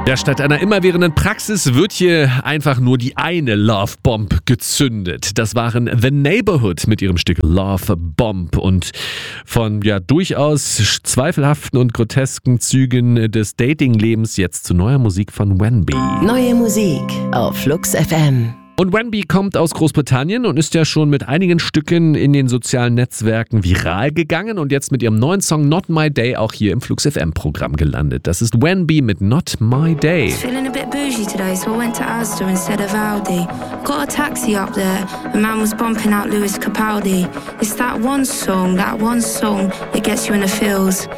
Ja, statt einer immerwährenden Praxis wird hier einfach nur die eine Love Bomb gezündet. Das waren The Neighborhood mit ihrem Stück Love Bomb und von durchaus zweifelhaften und grotesken Zügen des Datinglebens jetzt zu neuer Musik von Wenby. Neue Musik auf Flux FM. Und Wenby kommt aus Großbritannien und ist ja schon mit einigen Stücken in den sozialen Netzwerken viral gegangen und jetzt mit ihrem neuen Song Not My Day auch hier im Flux FM Programm gelandet. Das ist Wenby mit Not My Day. Feeling a bit bougie today, so I went to Asda instead of Aldi. Got a taxi up there, a man was bumping out Lewis Capaldi. It's that one song that gets you in the feels.